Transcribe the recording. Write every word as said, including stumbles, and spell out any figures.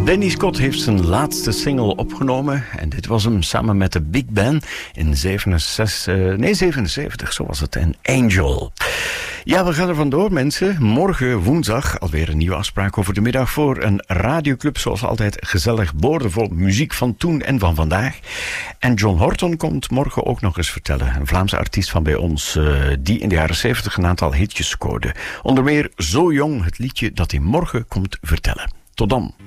Danny Scott heeft zijn laatste single opgenomen. En dit was hem samen met de Big Band in zevenenzestig, uh, nee, zevenenzeventig, zo was het. En Angel. Ja, we gaan er vandoor, mensen. Morgen woensdag alweer een nieuwe afspraak over de middag voor een radioclub. Zoals altijd gezellig, boordevol muziek van toen en van vandaag. En John Horton komt morgen ook nog eens vertellen. Een Vlaamse artiest van bij ons uh, die in de jaren zeventig een aantal hitjes scoorde. Onder meer Zo Jong, het liedje dat hij morgen komt vertellen. Tot dan.